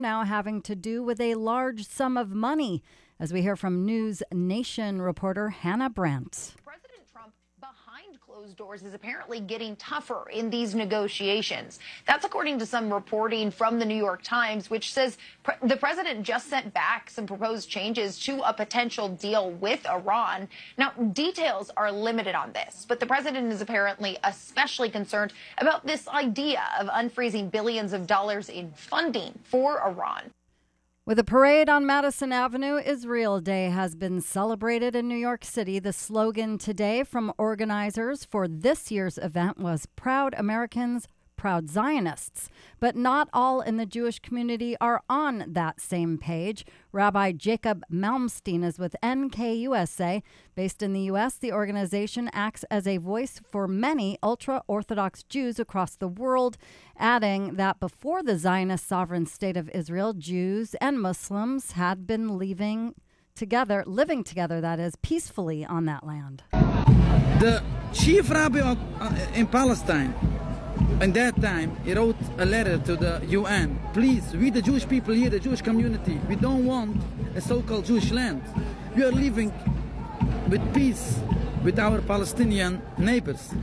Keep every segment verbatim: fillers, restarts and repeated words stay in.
now having to do with a large sum of money, as we hear from News Nation reporter Hannah Brandt. President Trump behind closed doors is apparently getting tougher in these negotiations. That's according to some reporting from the New York Times, which says pre- the president just sent back some proposed changes to a potential deal with Iran. Now, details are limited on this, but the president is apparently especially concerned about this idea of unfreezing billions of dollars in funding for Iran. With a parade on Madison Avenue, Israel Day has been celebrated in New York City. The slogan today from organizers for this year's event was "Proud Americans, Proud Zionists." But not all in the Jewish community are on that same page. Rabbi Jacob Malmsteen is with N K U S A. Based in the U S, the organization acts as a voice for many ultra-Orthodox Jews across the world, adding that before the Zionist sovereign state of Israel, Jews and Muslims had been leaving together, living together, that is, peacefully on that land. The chief rabbi of, uh, in Palestine, in that time, he wrote a letter to the U N. Please, we the Jewish people here, the Jewish community, we don't want a so-called Jewish land. We are living with peace with our Palestinian neighbors.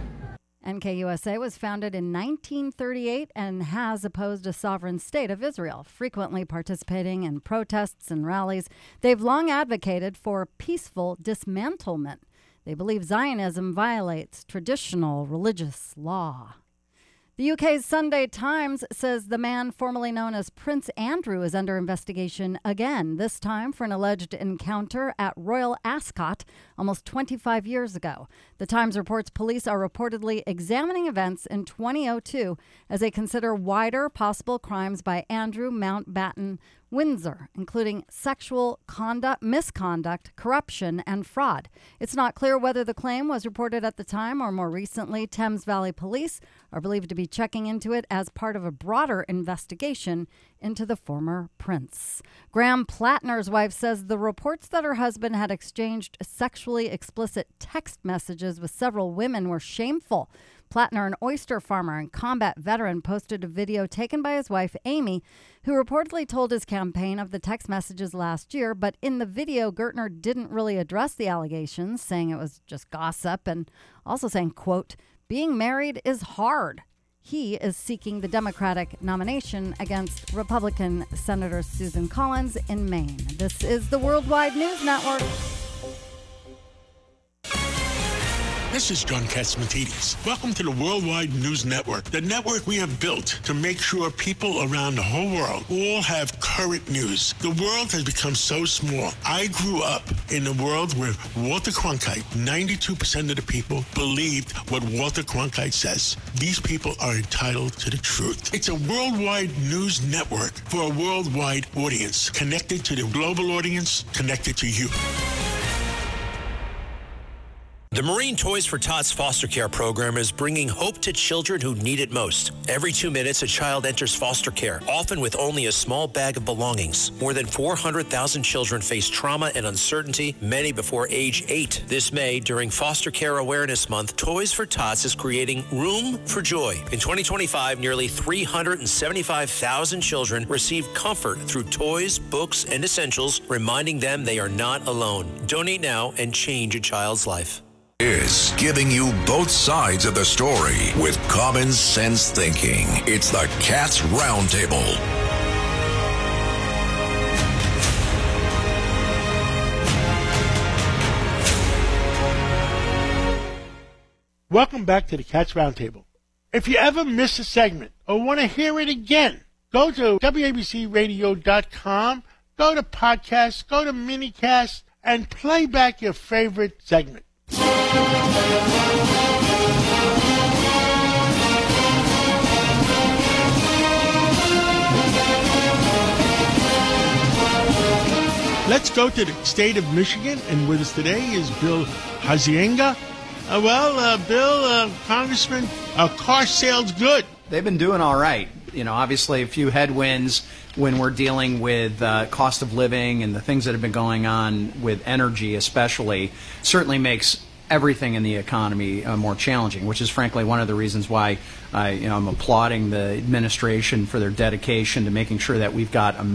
N K U S A was founded in nineteen thirty-eight and has opposed a sovereign state of Israel, frequently participating in protests and rallies. They've long advocated for peaceful dismantlement. They believe Zionism violates traditional religious law. The U K's Sunday Times says the man formerly known as Prince Andrew is under investigation again, this time for an alleged encounter at Royal Ascot almost twenty-five years ago. The Times reports police are reportedly examining events in twenty oh two as they consider wider possible crimes by Andrew Mountbatten Windsor, including sexual conduct, misconduct, corruption, and fraud. It's not clear whether the claim was reported at the time or more recently. Thames Valley Police are believed to be checking into it as part of a broader investigation into the former prince. Graham Plattner's wife says the reports that her husband had exchanged sexually explicit text messages with several women were shameful. Plattner, an oyster farmer and combat veteran, posted a video taken by his wife, Amy, who reportedly told his campaign of the text messages last year. But in the video, Gertner didn't really address the allegations, saying it was just gossip and also saying, quote, "Being married is hard." He is seeking the Democratic nomination against Republican Senator Susan Collins in Maine. This is the Worldwide News Network. This is John Catsimatidis. Welcome to the Worldwide News Network, the network we have built to make sure people around the whole world all have current news. The world has become so small. I grew up in a world where Walter Cronkite, ninety-two percent of the people believed what Walter Cronkite says. These people are entitled to the truth. It's a worldwide news network for a worldwide audience, connected to the global audience, connected to you. The Marine Toys for Tots foster care program is bringing hope to children who need it most. Every two minutes, a child enters foster care, often with only a small bag of belongings. More than four hundred thousand children face trauma and uncertainty, many before age eight. This May, during Foster Care Awareness Month, Toys for Tots is creating Room for Joy. In twenty twenty-five, nearly three hundred seventy-five thousand children received comfort through toys, books, and essentials, reminding them they are not alone. Donate now and change a child's life. Is giving you both sides of the story with common sense thinking. It's the Cats Roundtable. Welcome back to the Cats Roundtable. If you ever miss a segment or want to hear it again, go to W A B C radio dot com, go to podcasts, go to minicast, and play back your favorite segment. Let's go to the state of Michigan, and with us today is Bill Huizenga. Uh, well, uh, Bill, uh, Congressman, uh, car sales good. They've been doing all right. You know, obviously a few headwinds when we're dealing with uh, cost of living and the things that have been going on with energy especially certainly makes everything in the economy uh, more challenging, which is frankly one of the reasons why I, you know, I'm applauding the administration for their dedication to making sure that we've got a